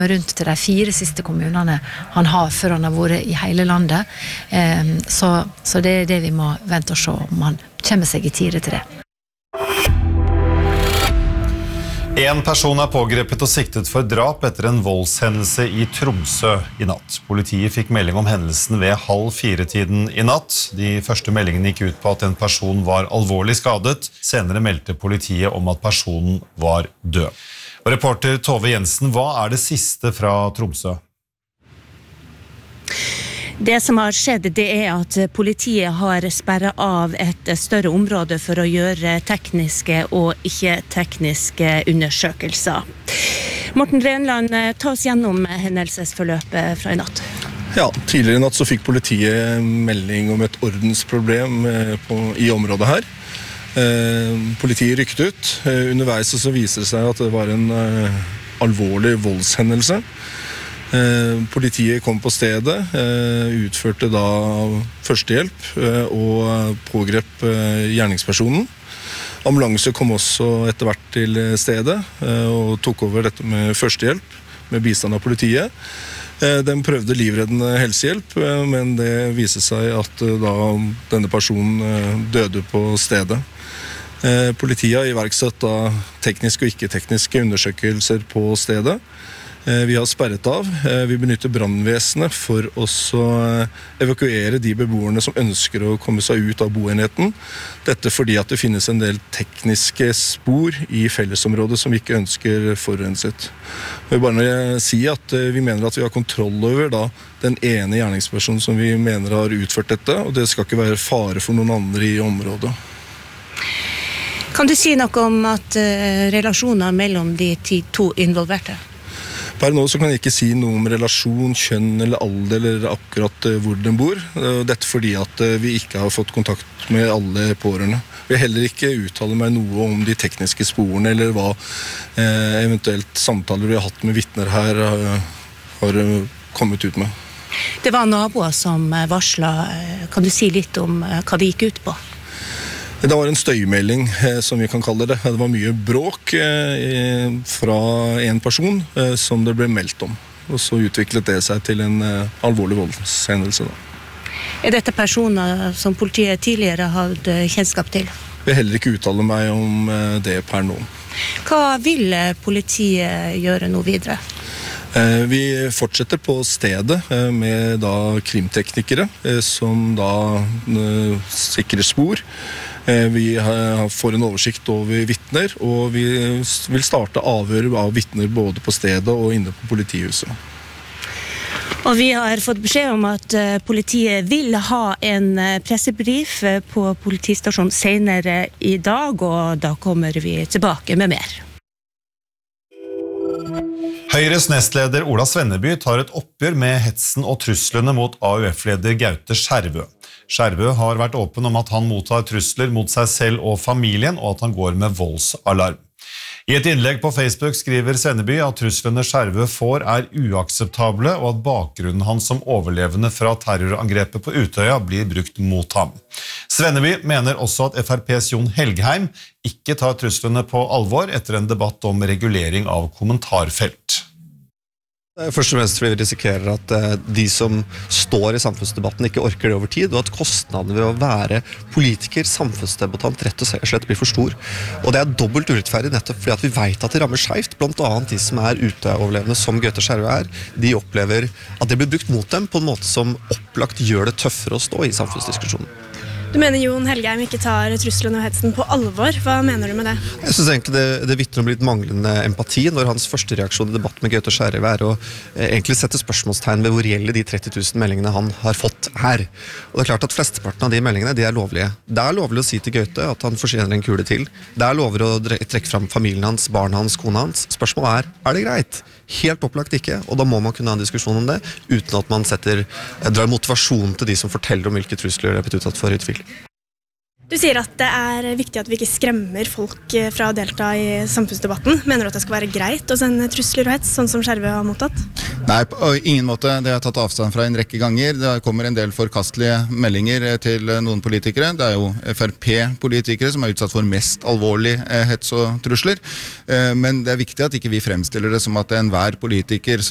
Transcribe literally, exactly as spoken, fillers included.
rundt til de fire siste kommunene han har før han har vært i hele landet. Så, så det er det vi må vente og se om han kommer seg i tide til det. En person er pågrepet og siktet for drap etter en voldshendelse i Tromsø i natt. Politiet fikk melding om hendelsen ved halv fire-tiden i natt. De første meldingene gikk ut på at en person var alvorlig skadet. Senere meldte politiet om at personen var død. Og reporter Tove Jensen, hva er det siste fra Tromsø? Det som har skjedd, det er at politiet har sperret av et større område for å gjøre tekniske og ikke-tekniske undersøkelser. Morten Renland, ta oss gjennom hendelsesforløpet fra i natt. Ja, tidligere i natt så fikk politiet melding om et ordensproblem på, i området her. Eh, politiet rykket ut. Eh, underveis så viser det seg at det var en eh, alvorlig voldshendelse. Eh, politiet kom på stedet, eh, utførte da førstehjelp eh, og pågrep eh, gjerningspersonen. Ambulanse kom også etter hvert til stedet eh, og tok over dette med førstehjelp med bistand av politiet. Eh, den prøvde livreddende helsehjelp, eh, men det viste seg at eh, da denne personen eh, døde på stedet. Eh, politiet har iverksatt da tekniske og ikke-tekniske undersøkelser på stedet. Vi har sperret av. Vi benytter brannvesenet for å evakuere de beboerne som ønsker å komme seg ut av boenheten. Dette fordi at det finnes en del tekniske spor i fellesområdet som vi ikke ønsker forurenset. Jeg vil bare si at vi mener at vi har kontroll over da, den ene gjerningspersonen som vi mener har utført dette, og det skal ikke være fare for noen andre i området. Kan du si noe om at uh, relasjoner mellom de to involverte? Per nå så kan jeg ikke si noe om relasjon, kjønn eller alder eller akkurat hvor den bor. Dette fordi at vi ikke har fått kontakt med alle pårørende. Vi har heller ikke uttale meg noe om de tekniske sporene eller hva eh, eventuelt samtaler vi har hatt med vitner her har kommet ut med. Det var naboer som varslet. Kan du si litt om hva det gikk ut på? Det var en støymelding, som vi kan kalle det. Det var mye bråk eh, fra en person eh, som det ble meldt om. Og så utviklet det seg til en eh, alvorlig voldshendelse. Da. Er dette personer som politiet tidligere hadde kjennskap til? Jeg vil heller ikke uttale meg om eh, det per nå. Hva vil politiet gjøre nå videre? Eh, vi fortsetter på stedet eh, med da krimteknikere eh, som da eh, sikrer spor. Vi får en oversikt over vittner, og vi vil starte avhør av vittner både på stedet og inne på politihuset. Og vi har fått beskjed om at politiet vil ha en pressebrief på politistasjonen senere i dag, og da kommer vi tilbake med mer. Høyres nestleder Ola Svenneby tar et oppgjør med hetsen og truslene mot A U F-leder Gaute Skjervø. Skjervø har vært åpen om at han mottar trusler mot seg selv og familien, og at han går med voldsalarm. I et innlegg på Facebook skriver Svenneby at truslene Skjervø får er uakseptable, og at bakgrunnen hans som overlevende fra terrorangrepet på Utøya blir brukt mot ham. Svenneby mener også at F R P's Jon Helgheim ikke tar truslene på alvor etter en debatt om regulering av kommentarfelt. Først og fremst fordi vi risikerer at de som står i samfunnsdebatten ikke orker det over tid, og at kostnadene ved å være politiker, samfunnsdebattant, rett og slett blir for stor. Og det er dobbelt urettferdig nettopp fordi at vi vet at det rammer skjevt, blant annet de som er uteoverlevende som Gaute Skjervø er. De opplever at det blir brukt mot dem på en måte som opplagt gjør det tøffere å stå i samfunnsdiskusjonen. Du mener Jon Helgheim ikke tar trusselen og hetsen på alvor. Hva mener du med det? Jeg synes egentlig det, det vitner om litt manglende empati når hans første reaksjon i debatt med Gaute Skjervø er å eh, egentlig sette spørsmålstegn ved hvor reelle de tretti tusen meldingene han har fått her. Og det er klart at flesteparten av de meldingene de er lovlige. Det er lovlig å si til Gaute at han fortjener en kule til. Det er lovlig å trekke fram familien hans, barna hans, kona hans. Spørsmålet er, er det greit? Helt opplagt ikke, og da må man kunne ha en diskusjon om det, uten at man setter, drar motivasjon til de som forteller om hvilke trusler de er blitt utsatt for i tvil. Du sier at det er viktig at vi ikke skremmer folk fra å delta i samfunnsdebatten. Mener du at det skal være greit å sende trusler og hets, sånn som Skjervø har mottatt? Nei, på ingen måte. Det har jeg tatt avstand fra en rekke ganger. Det kommer en del forkastelige meldinger til noen politikere. Det er jo F R P-politikere som er utsatt for mest alvorlig hets og trusler. Men det er viktig at ikke vi fremstiller det som at enhver politiker